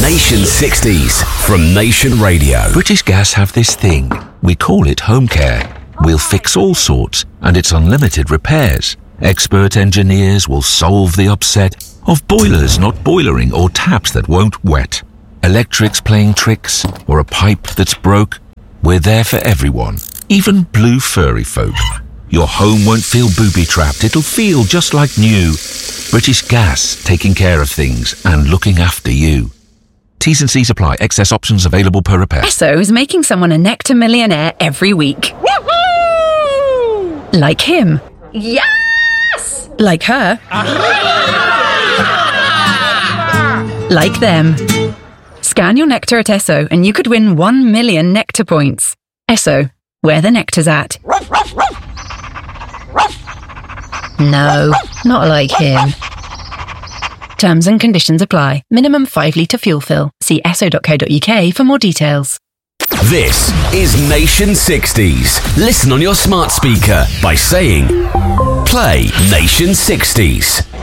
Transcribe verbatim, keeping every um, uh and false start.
Nation sixties from Nation Radio. British Gas have this thing. We call it home care. We'll fix all sorts, and it's unlimited repairs. Expert engineers will solve the upset of boilers not boilering or taps that won't wet. Electrics playing tricks, or a pipe that's broke. We're there for everyone, even blue furry folk. Your home won't feel booby-trapped, it'll feel just like new. British Gas, taking care of things and looking after you. T's and C's apply. Excess options available per repair. Esso is making someone a Nectar millionaire every week. Woohoo! Like him. Yes! Like her. Like them. Scan your Nectar at Esso and you could win one million Nectar points. Esso, where the nectar's at. No, not like him. Terms and conditions apply. Minimum five litre fuel fill. See esso dot co dot uk for more details. This is Nation sixties. Listen on your smart speaker by saying, play Nation sixties.